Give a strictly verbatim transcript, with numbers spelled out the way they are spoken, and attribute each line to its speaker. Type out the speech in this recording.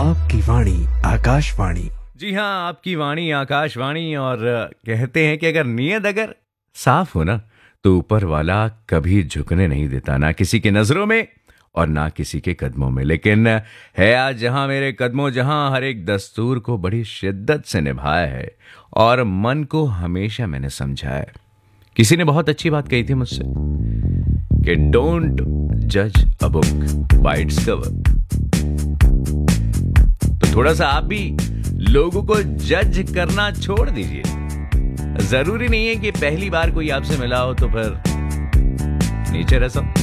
Speaker 1: आपकी वाणी आकाशवाणी।
Speaker 2: जी हाँ, आपकी वाणी आकाशवाणी। और कहते हैं कि अगर नीयत अगर साफ हो ना तो ऊपर वाला कभी झुकने नहीं देता, ना किसी की नजरों में और ना किसी के कदमों में। लेकिन है आज जहां मेरे कदमों, जहां हर एक दस्तूर को बड़ी शिद्दत से निभाया है और मन को हमेशा मैंने समझाया है। किसी ने बहुत अच्छी बात कही थी मुझसे कि डोंट जज a book by its cover. तो थोड़ा सा आप भी लोगों को जज करना छोड़ दीजिए। जरूरी नहीं है कि पहली बार कोई आपसे मिला हो तो फिर नीचे रह सकते।